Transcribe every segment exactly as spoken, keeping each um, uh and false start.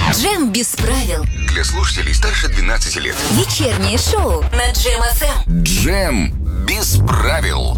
Джем без правил. Для слушателей старше двенадцати лет. Вечернее шоу на Джем эф эм. Джем без правил.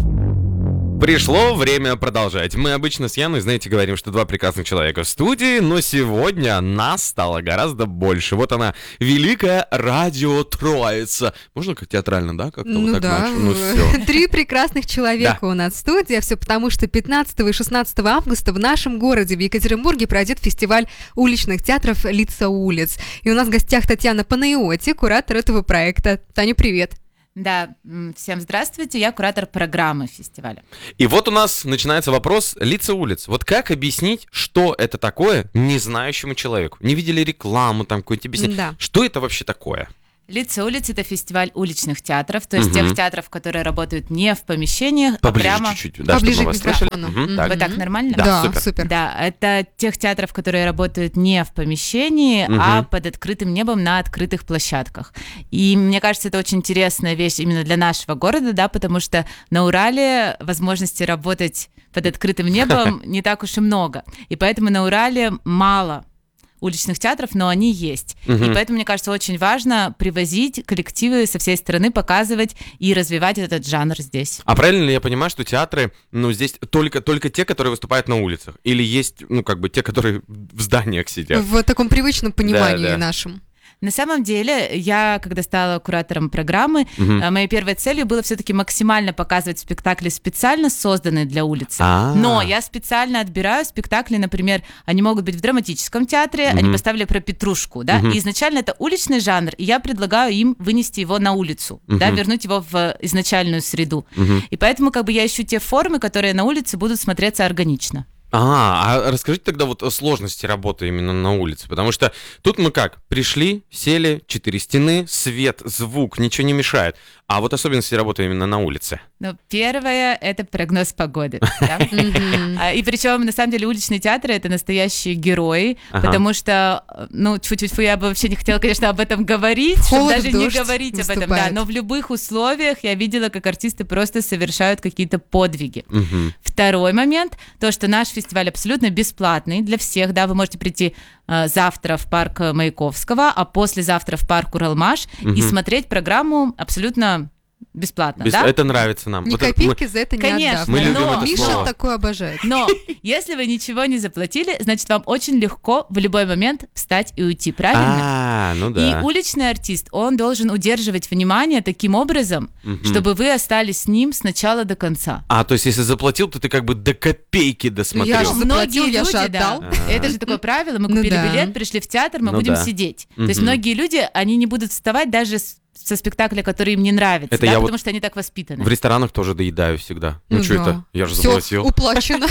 Пришло время продолжать. Мы обычно с Яной, знаете, говорим, что два прекрасных человека в студии, но сегодня нас стало гораздо больше. Вот она, великая радиотроица. Можно как театрально, да? Как-то ну вот так да, начать? Ну все. Три прекрасных человека Да. у нас в студии. Все потому, что пятнадцатого и шестнадцатого августа в нашем городе, в Екатеринбурге, пройдет фестиваль уличных театров «Лица улиц». И у нас в гостях Татьяна Панайоти, куратор этого проекта. Таня, привет. Да, м, всем здравствуйте, я куратор программы фестиваля. И вот у нас начинается вопрос «Лица улиц». Вот как объяснить, что это такое незнающему человеку? Не видели рекламу, там какое-то объяснение. Да. Что это вообще такое? «Лица улиц» — это фестиваль уличных театров, то есть Мгм. тех театров, которые работают не в помещениях, Поближе а прямо... чуть-чуть, да, Поближе чтобы мы к вас слышали. микрофону. Мгм, Мгм. так. Вот так нормально? Да, Да, супер. супер. Да, это тех театров, которые работают не в помещении, а Мгм. под открытым небом на открытых площадках. И мне кажется, это очень интересная вещь именно для нашего города, да, потому что на Урале возможности работать под открытым небом не так уж и много. И поэтому на Урале мало уличных театров, но они есть. Мгм. И поэтому, мне кажется, очень важно привозить коллективы со всей страны, показывать и развивать этот жанр здесь. А правильно ли я понимаю, что театры, ну, здесь только, только те, которые выступают на улицах? Или есть, ну, как бы, те, которые в зданиях сидят? В таком привычном понимании да. нашем. На самом деле, я, когда стала куратором программы, Мгм. э, моей первой целью было все-таки максимально показывать спектакли, специально созданные для улицы. А. Но я специально отбираю спектакли, например, они могут быть в драматическом театре, они Мгм. поставили про Петрушку, да, Мгм. и изначально это уличный жанр, и я предлагаю им вынести его на улицу, да, Мгм. вернуть его в изначальную среду. Мгм. И поэтому как бы я ищу те формы, которые на улице будут смотреться органично. А, а расскажите тогда вот о сложности работы именно на улице, потому что тут мы как, пришли, сели, четыре стены, свет, звук, ничего не мешает, а вот особенности работы именно на улице. Ну, первое — это прогноз погоды, да. Мгм. А, И причем, на самом деле, уличные театры — это настоящие герои, Ага. потому что, ну, тьфу-тьфу-тьфу, я бы вообще не хотела, конечно, об этом говорить, В чтобы холод, даже в не дождь говорить об этом, да, выступают. но в любых условиях я видела, как артисты просто совершают какие-то подвиги. Мгм. Второй момент, то, что наш фестиваль абсолютно бесплатный для всех, да, вы можете прийти э, завтра в парк Маяковского, а послезавтра в парк Уралмаш и Мгм. смотреть программу абсолютно бесплатно, Без- да? Это нравится нам. Ни Вот это копейки мы- за это не Конечно, отдав. Мы любим но- это Миша слово. такое обожает. Но если вы ничего не заплатили, значит, вам очень легко в любой момент встать и уйти, правильно? А, ну да. И уличный артист, он должен удерживать внимание таким образом, Мгм. чтобы вы остались с ним с начала до конца. А, то есть если заплатил, то ты как бы до копейки досмотрел. Я ж заплатил, Многие я же люди, да, отдал. это же такое правило, мы Ну купили да. билет, пришли в театр, мы Ну будем да. сидеть. То есть Мгм. многие люди, они не будут вставать даже с- со спектакля, который им не нравится, Это да, я потому вот что они так воспитаны. В ресторанах тоже доедаю всегда. Ну, Ну что да. это? Я же Всё, заплатил. уплачено.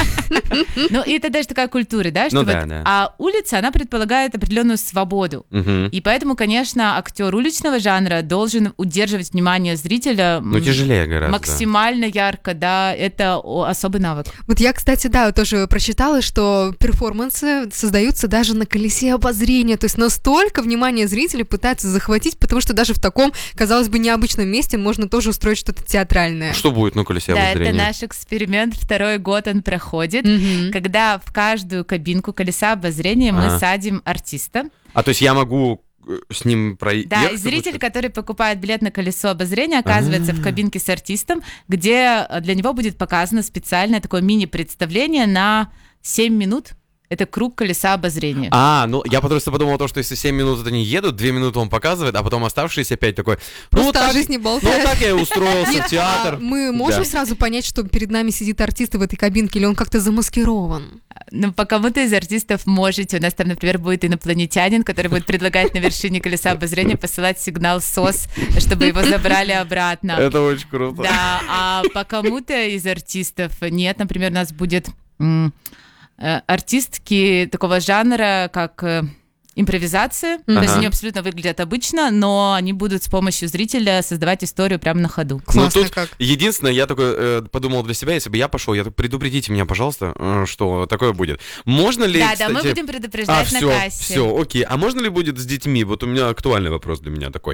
Ну, и это даже такая культура, да, что Ну вот- да, да. А улица, она предполагает определенную свободу. Мгм. И поэтому, конечно, актер уличного жанра должен удерживать внимание зрителя м, Ну, тяжелее гораздо. максимально ярко, да, это о, особый навык. Вот я, кстати, да, тоже прочитала, что перформансы создаются даже на колесе обозрения, то есть настолько внимание зрителей пытаются захватить, потому что даже в таком, казалось бы, необычном месте можно тоже устроить что-то театральное. Что будет на колесе Да, это обозрения? наш эксперимент, второй год он проходит, Мгм. когда в каждую кабинку колеса обозрения мы Ага. садим артиста. А, то есть я могу э, с ним проехать? Да, и зритель, который покупает билет на колесо обозрения, оказывается в кабинке с артистом, где э, для него будет показано специальное такое мини-представление на семь минут. Это круг колеса обозрения. А, ну я просто подумал, то, что если семь минут они едут, две минуты он показывает, а потом оставшиеся пять такой, ну вот Просто о так, жизни ну болтает. так я и устроился Нет, в театр. а мы можем Да. сразу понять, что перед нами сидит артист в этой кабинке, или он как-то замаскирован? Ну, по кому-то из артистов можете. У нас там, например, будет инопланетянин, который будет предлагать на вершине колеса обозрения посылать сигнал СОС, чтобы его забрали обратно. Это очень круто. Да, а по кому-то из артистов нет. Например, у нас будет м, э, артистки такого жанра, как э, импровизация. То есть Ага. они абсолютно выглядят обычно, но они будут с помощью зрителя создавать историю прямо на ходу. Классно Ну, тут как. единственное, я такой э, подумал для себя, если бы я пошел, я так, предупредите меня, пожалуйста, э, что такое будет. Можно ли, Да, кстати... да, мы будем А, предупреждать на все, кассе. все, окей. А можно ли будет с детьми? Вот у меня актуальный вопрос для меня такой.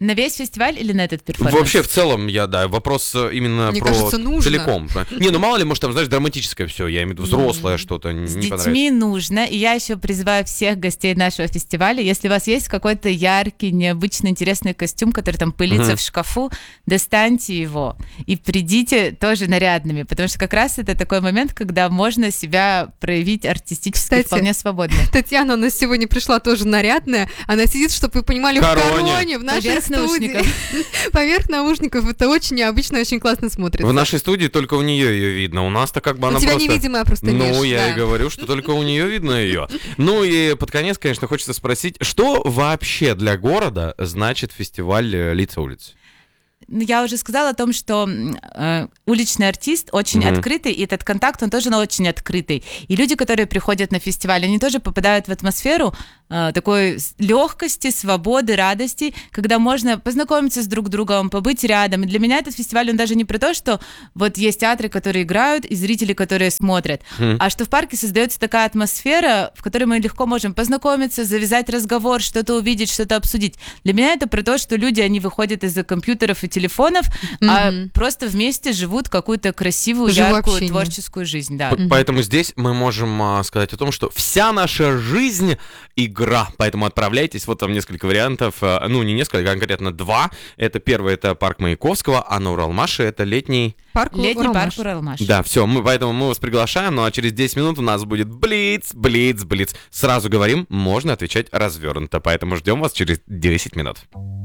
На весь фестиваль или на этот перформанс? Вообще, в целом, я, да, вопрос э, именно Мне про кажется, нужно. целиком. Не, ну мало ли, может, там, знаешь, драматическое все, я имею в виду взрослое что-то, С не детьми понравится. нужно, и я еще призываю всех гостей нашего фестиваля, если у вас есть какой-то яркий, необычный, интересный костюм, который там пылится Мгм. в шкафу, достаньте его и придите тоже нарядными, потому что как раз это такой момент, когда можно себя проявить артистически Кстати, вполне свободно. Татьяна у нас сегодня пришла тоже нарядная. Она сидит, чтобы вы понимали, в Короне. короне, в нашей Поверх студии. наушников. Поверх наушников. Это очень необычно, очень классно смотрится. В нашей студии только у нее ее видно. У нас-то как бы У она тебя просто... невидимая просто Ну, меж, я да. и говорю, что только у нее видно ее. Ну и под конец, конечно, хочется спросить, что вообще для города значит фестиваль э, «Лица улиц»? Ну, я уже сказала о том, что э, уличный артист очень Мгм. открытый, и этот контакт, он тоже ну, очень открытый. И люди, которые приходят на фестиваль, они тоже попадают в атмосферу э, такой легкости, свободы, радости, когда можно познакомиться с друг другом, побыть рядом. И для меня этот фестиваль, он даже не про то, что вот есть театры, которые играют, и зрители, которые смотрят, Мгм. а что в парке создается такая атмосфера, в которой мы легко можем познакомиться, завязать разговор, что-то увидеть, что-то обсудить. Для меня это про то, что люди, они выходят из-за компьютеров и телефонов, а Мгм. просто вместе живут какую-то красивую, Живое яркую, общение. творческую жизнь. Да. П- Поэтому здесь мы можем а, сказать о том, что вся наша жизнь — игра. Поэтому отправляйтесь, вот там несколько вариантов, а, ну не несколько, а конкретно два. Это первый, это парк Маяковского, а на Уралмаше это летний... Парк Летний Уралмаш. парк Уралмаш. Да, все, мы, поэтому мы вас приглашаем, ну а через десять минут у нас будет блиц, блиц, блиц. Сразу говорим, можно отвечать развернуто, поэтому ждем вас через десять минут.